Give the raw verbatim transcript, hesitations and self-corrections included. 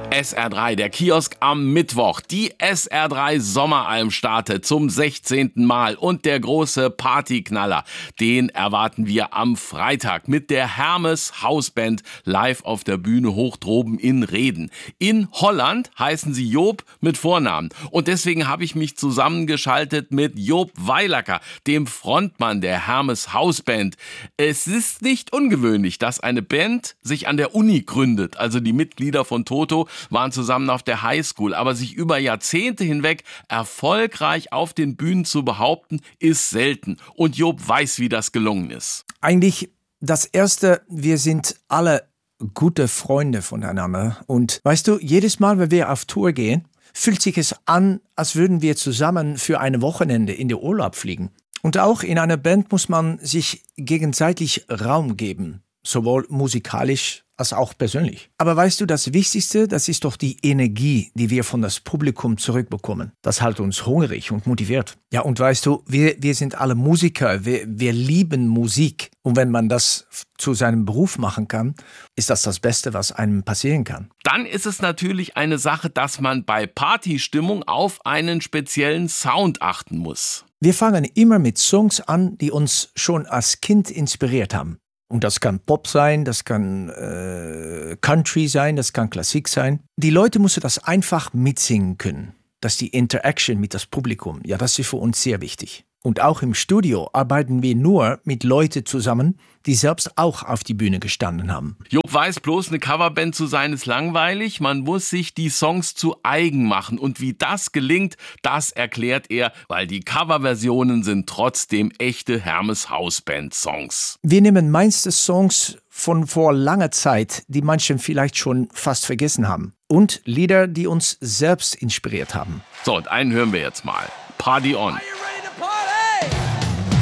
S R drei, der Kiosk am Mittwoch. Die S R drei Sommeralm startet zum sechzehnten Mal und der große Partyknaller, den erwarten wir am Freitag mit der Hermes Hausband live auf der Bühne hoch droben in Reden. In Holland heißen sie Joop mit Vornamen und deswegen habe ich mich zusammengeschaltet mit Joop Weilacker, dem Frontmann der Hermes Hausband. Es ist nicht ungewöhnlich, dass eine Band sich an der Uni gründet, also die Mitglieder von Toto waren zusammen auf der Highschool, aber sich über Jahrzehnte hinweg erfolgreich auf den Bühnen zu behaupten, ist selten. Und Joop weiß, wie das gelungen ist. Eigentlich das Erste, wir sind alle gute Freunde voneinander. Und weißt du, jedes Mal, wenn wir auf Tour gehen, fühlt sich es an, als würden wir zusammen für ein Wochenende in den Urlaub fliegen. Und auch in einer Band muss man sich gegenseitig Raum geben, sowohl musikalisch als auch persönlich. Aber weißt du, das Wichtigste, das ist doch die Energie, die wir von das Publikum zurückbekommen. Das hält uns hungrig und motiviert. Ja, und weißt du, wir, wir sind alle Musiker, wir, wir lieben Musik. Und wenn man das zu seinem Beruf machen kann, ist das das Beste, was einem passieren kann. Dann ist es natürlich eine Sache, dass man bei Partystimmung auf einen speziellen Sound achten muss. Wir fangen immer mit Songs an, die uns schon als Kind inspiriert haben. Und das kann Pop sein, das kann äh, Country sein, das kann Klassik sein. Die Leute müssen das einfach mitsingen können. Das ist die Interaction mit das Publikum. Ja, das ist für uns sehr wichtig. Und auch im Studio arbeiten wir nur mit Leuten zusammen, die selbst auch auf die Bühne gestanden haben. Joop weiß, bloß eine Coverband zu sein ist langweilig. Man muss sich die Songs zu eigen machen. Und wie das gelingt, das erklärt er, weil die Coverversionen sind trotzdem echte Hermes Hausband-Songs. Wir nehmen meistens Songs von vor langer Zeit, die manche vielleicht schon fast vergessen haben. Und Lieder, die uns selbst inspiriert haben. So, und einen hören wir jetzt mal. Party on!